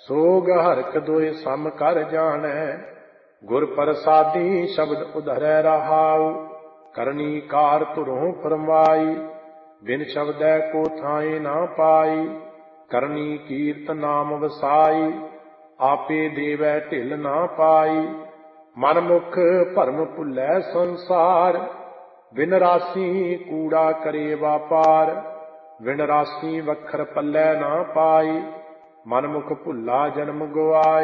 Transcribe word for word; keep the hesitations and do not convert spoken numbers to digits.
ਸੋਗ ਹਰਕ ਦੋਇ ਸਮ ਕਰ ਜਾਣੈ। ਗੁਰ ਪ੍ਰਸਾਦੀ ਸ਼ਬਦ ਉਧਰੈ ਰਹਾਉ। ਕਰਨੀ ਕਾਰ ਧੁਰੋਂ ਫਰਮਾਈ। ਬਿਨ ਸ਼ਬਦੈ ਕੋ ਥਾਏ ਨਾ ਪਾਈ। ਕਰਨੀ ਕੀਰਤ ਨਾਮ ਵਸਾਈ। ਆਪੇ ਦੇਵੈ ਢਿਲ ਨਾ ਪਾਈ। ਮਨ ਮੁਖ ਭਰਮ ਭੁੱਲੈ ਸੰਸਾਰ। ਬਿਨ ਰਾਸੀ ਕੂੜਾ ਕਰੇ ਵਾਪਾਰ। ਬਿਨ ਰਾਸੀ ਵਖਰ ਪੱਲੇ ਨਾ ਪਾਈ। ਮਨ ਮੁਖ ਭੁੱਲਾ ਜਨਮ ਗਵਾਈ।